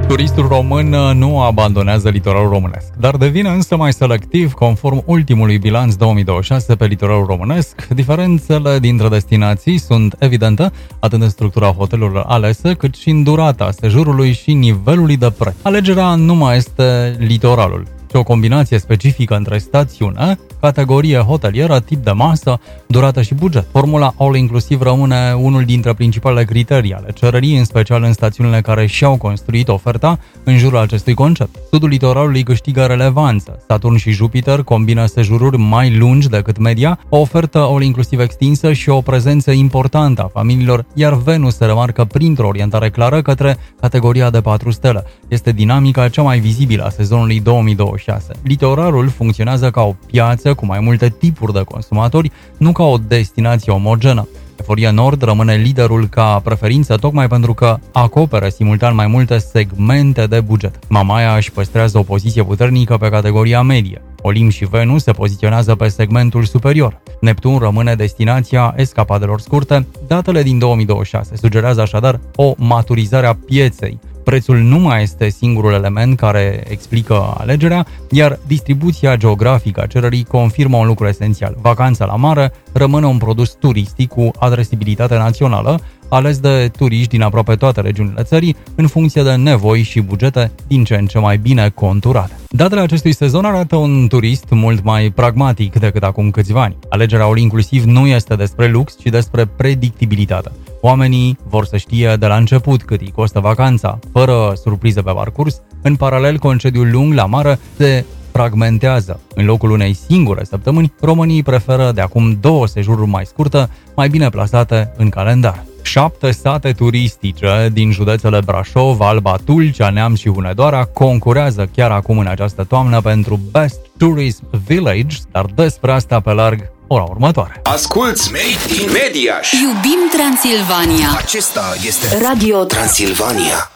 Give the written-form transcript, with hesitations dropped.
Turistul român nu abandonează litoralul românesc, dar devine însă mai selectiv conform ultimului bilanț 2026 pe litoralul românesc. Diferențele dintre destinații sunt evidente atât în structura hotelurilor alese, cât și în durata sejurului și nivelului de preț. Alegerea nu mai este litoralul, ci o combinație specifică între stațiune, categorie hotelieră, tip de masă, durată și buget. Formula all-inclusiv rămâne unul dintre principalele criterii ale cererii, în special în stațiunile care și-au construit oferta în jurul acestui concept. Sudul litoralului câștigă relevanță. Saturn și Jupiter combină sejururi mai lungi decât media, o ofertă all-inclusiv extinsă și o prezență importantă a familiilor, iar Venus se remarcă printr-o orientare clară către categoria de 4 stele. Este dinamica cea mai vizibilă a sezonului 2026. Litoralul funcționează ca o piață cu mai multe tipuri de consumatori, nu ca o destinație omogenă. Eforia Nord rămâne liderul ca preferință tocmai pentru că acoperă simultan mai multe segmente de buget. Mamaia își păstrează o poziție puternică pe categoria medie. Olimp și Venus se poziționează pe segmentul superior. Neptun rămâne destinația escapadelor scurte. Datele din 2026 sugerează așadar o maturizare a pieței. Prețul nu mai este singurul element care explică alegerea, iar distribuția geografică a cererii confirmă un lucru esențial. Vacanța la mare rămâne un produs turistic cu adresibilitate națională, ales de turiști din aproape toate regiunile țării, în funcție de nevoi și bugete din ce în ce mai bine conturate. Datele acestui sezon arată un turist mult mai pragmatic decât acum câțiva ani. Alegerea all-inclusiv nu este despre lux, ci despre predictibilitate. Oamenii vor să știe de la început cât îi costă vacanța, fără surprize pe parcurs. În paralel, concediul lung la mare se fragmentează. În locul unei singure săptămâni, românii preferă de acum 2 sejururi mai scurte, mai bine plasate în calendar. 7 sate turistice din județele Brașov, Alba, Tulcea, Neamț și Hunedoara concurează chiar acum în această toamnă pentru Best Tourism Village, dar despre asta pe larg ora următoare. Asculți Made in Mediaș! Iubim Transilvania! Acesta este Radio Transilvania.